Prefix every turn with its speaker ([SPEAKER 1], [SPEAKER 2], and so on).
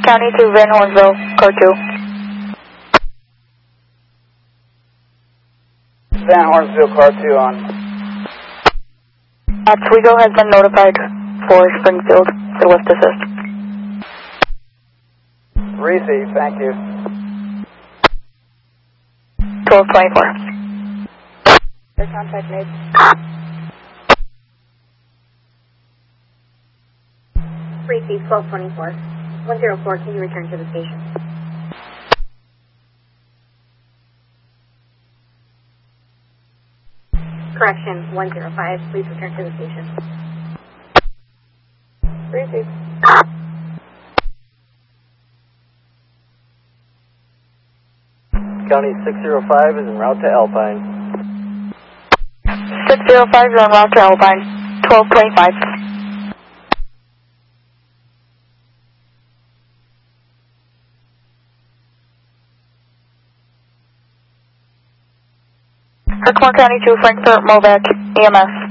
[SPEAKER 1] County to Van Hornsville, code 2.
[SPEAKER 2] Van Hornsville, car 2 on.
[SPEAKER 1] Oswego has been notified for Springfield to lift assist.
[SPEAKER 2] Receive, thank you.
[SPEAKER 1] 1224.
[SPEAKER 3] Their contact made. Receive 1224. 104, can you return to the station? Correction, 105, please return to the station.
[SPEAKER 4] Receive.
[SPEAKER 5] County 605 is en route to Alpine.
[SPEAKER 1] 605 is en route to Alpine, 1225. Herkimer County to Frankfurt, Movac, EMS.